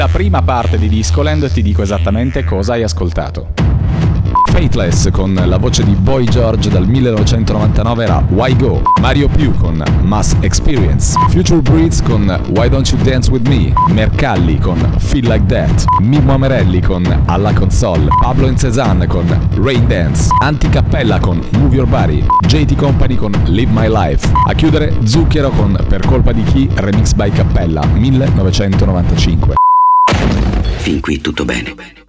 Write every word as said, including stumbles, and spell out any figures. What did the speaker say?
La prima parte di Discoland ti dico esattamente cosa hai ascoltato. Faithless con la voce di Boy George dal millenovecentonovantanove era Why Go. Mario Più con Mass Experience. Future Breeds con Why Don't You Dance With Me. Mercalli con Feel Like That. Mimmo Amerelli con Alla Console. Pablo and Cezanne con Rain Dance. Anticappella con Move Your Body. J T Company con Live My Life. A chiudere Zucchero con Per colpa di chi, remix by Cappella millenovecentonovantacinque. Fin qui tutto bene.